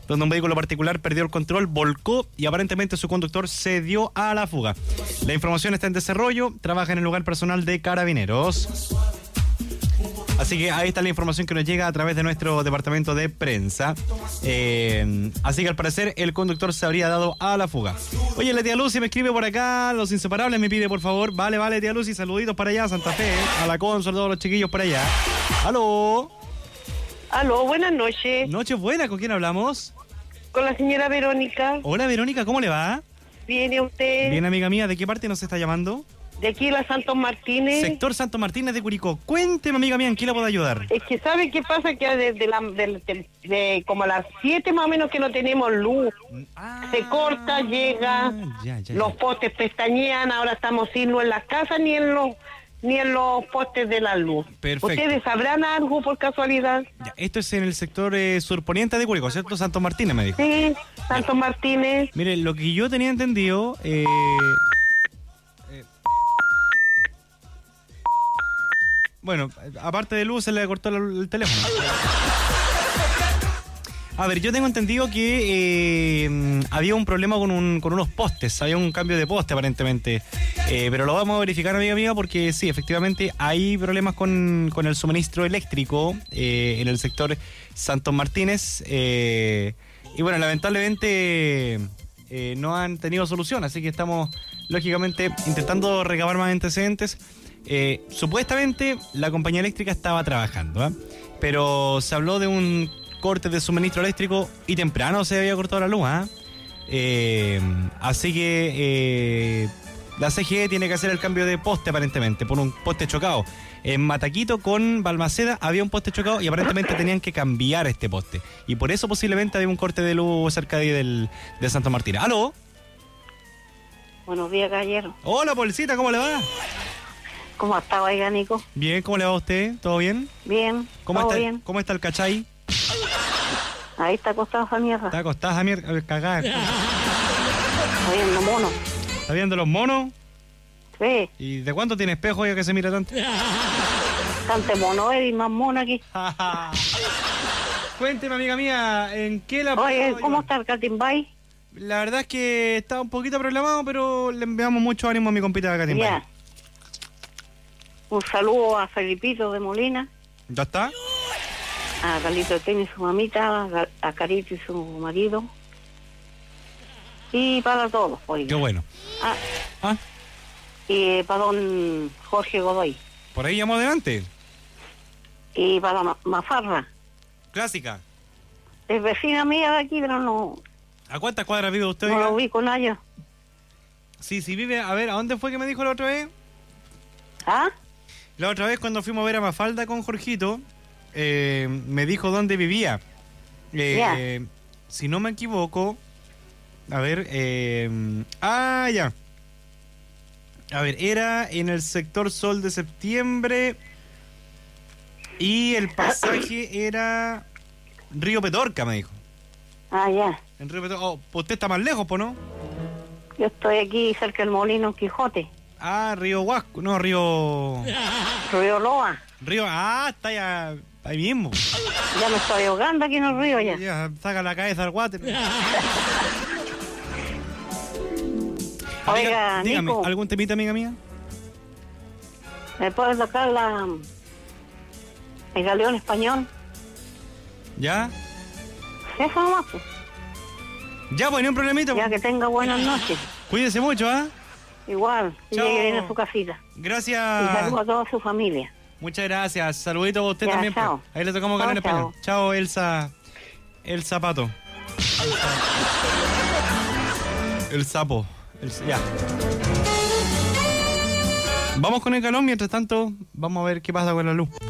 donde un vehículo particular perdió el control, volcó y aparentemente su conductor se dio a la fuga. La información está en desarrollo, trabaja en el lugar personal de Carabineros. Así que ahí está la información que nos llega a través de nuestro departamento de prensa. Así que al parecer el conductor se habría dado a la fuga. Oye, la tía Lucy me escribe por acá, Los Inseparables me pide por favor. Vale, tía Lucy, saluditos para allá, Santa Fe, a la Consul, todos los chiquillos por allá. ¡Aló! Aló, buenas noches. Noche buena, ¿con quién hablamos? Con la señora Verónica. Hola Verónica, ¿cómo le va? Bien, ¿y usted? Bien, amiga mía, ¿de qué parte nos está llamando? De aquí, la Santos Martínez. Sector Santos Martínez de Curicó. Cuénteme, amiga mía, ¿en qué la puedo ayudar? Es que ¿sabe qué pasa? Que de como a las 7 más o menos que no tenemos luz. Se corta, llega, ya. los postes pestañean, ahora estamos sin luz en las casas ni en los postes de la luz. Perfecto. ¿Ustedes sabrán algo por casualidad? Ya, esto es en el sector surponiente de Curicó, ¿cierto? Santos Martínez, me dijo. Sí, Santos Martínez. Mire, lo que yo tenía entendido... Bueno, aparte de luz se le cortó el teléfono. A ver, yo tengo entendido que había un problema con unos postes, había un cambio de poste aparentemente, pero lo vamos a verificar, amiga mía, porque sí, efectivamente hay problemas con el suministro eléctrico en el sector Santos Martínez, y bueno, lamentablemente no han tenido solución, así que estamos lógicamente intentando recabar más antecedentes. Supuestamente la compañía eléctrica estaba trabajando, pero se habló de un corte de suministro eléctrico y temprano se había cortado la luz, así que la CGE tiene que hacer el cambio de poste aparentemente por un poste chocado. En Mataquito con Balmaceda había un poste chocado y aparentemente tenían que cambiar este poste y por eso posiblemente había un corte de luz cerca de Santo Martín. ¿Aló? Buenos días, caballero. Hola, Polcita, ¿cómo le va? ¿Cómo está, oiga, Nico? Bien, ¿cómo le va a usted? ¿Todo bien? Bien, todo bien. ¿Cómo está el cachai? Ahí está acostado esa mierda. Está acostada esa mierda, cagada. Está viendo mono. ¿Está viendo los monos? Sí. ¿Y de cuánto tiene espejo ya que se mira tanto? Tante mono y más mono aquí. Cuénteme, amiga mía, ¿en qué la... Oye, ¿cómo está el Catimbay? La verdad es que está un poquito problemado, pero le enviamos mucho ánimo a mi compita de Catimbay. Ya. Un saludo a Felipito de Molina. ¿Ya está? A Carlito Teni y su mamita, a Carito y su marido. Y para todos, oiga. Qué bueno. Y para don Jorge Godoy. ¿Por ahí llamó adelante? Y para Mafarra. Clásica. Es vecina mía de aquí, pero no... ¿A cuántas cuadras vive usted? No lo vi con ella. Sí, vive... A ver, ¿a dónde fue que me dijo la otra vez? ¿Ah? La otra vez cuando fuimos a ver a Mafalda con Jorgito, me dijo dónde vivía. Si no me equivoco, a ver, ya. A ver, era en el sector Sol de Septiembre y el pasaje era Río Petorca, me dijo. Ya. En Río Petorca. Oh, usted está más lejos, ¿no? Yo estoy aquí cerca del Molino Quijote. Río Huasco, no, Río Loa. Está ya ahí mismo. Ya me estoy ahogando aquí en el río ya. Ya, saca la cabeza al water. Oiga, dígame, Nico, ¿algún temita, amiga mía? ¿me puedes tocar el galeón español? ¿Ya? Eso nomás, pues. Ya, pues, ni un problemita. Ya que tenga buenas noches. Cuídese mucho, Igual, que Chao. llegue bien a su casita. Gracias. Y saludos a toda su familia. Muchas gracias. Saluditos a usted Ya, también. chao. Ahí le tocamos ganar en Chao, español. Chao, Elsa. El zapato. El sapo. Ya. Vamos con el calón, mientras tanto, vamos a ver qué pasa con la luz.